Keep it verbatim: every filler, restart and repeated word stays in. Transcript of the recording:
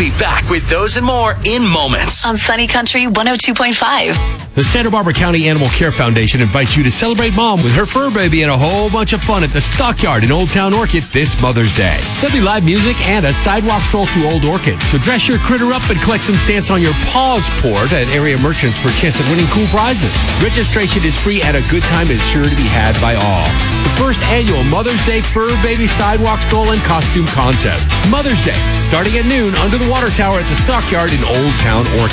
be back with those and more in moments. On Sunny Country one oh two point five. The Santa Barbara County Animal Care Foundation invites you to celebrate Mom with her fur baby and a whole bunch of fun at the Stockyard in Old Town Orchid this Mother's Day. There'll be live music and a sidewalk stroll through Old Orchid. So dress your critter up and collect some stamps on your paws port at area merchants for a chance at winning cool prizes. Registration is free and a good time is sure to be had by all. The first annual Mother's Day Fur Baby Sidewalk Stroll and Costume Contest. Mother's Day, starting at noon under the water tower at the Stockyard in Old Town Orchid.